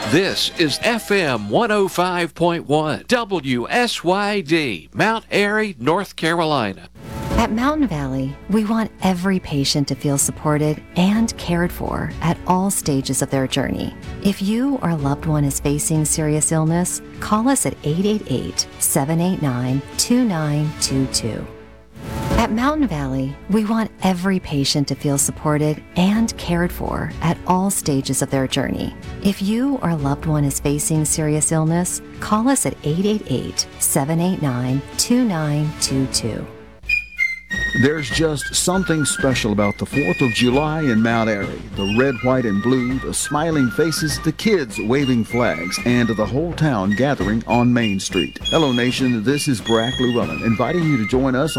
This is FM 105.1 WSYD, Mount Airy, North Carolina. At Mountain Valley, we want every patient to feel supported and cared for at all stages of their journey. If you or a loved one is facing serious illness, call us at 888-789-2922. At Mountain Valley, we want every patient to feel supported and cared for at all stages of their journey. If you or a loved one is facing serious illness, call us at 888-789-2922. There's just something special about the 4th of July in Mount Airy. The red, white, and blue, the smiling faces, the kids waving flags, and the whole town gathering on Main Street. Hello, Nation. This is Brack Llewellyn, inviting you to join us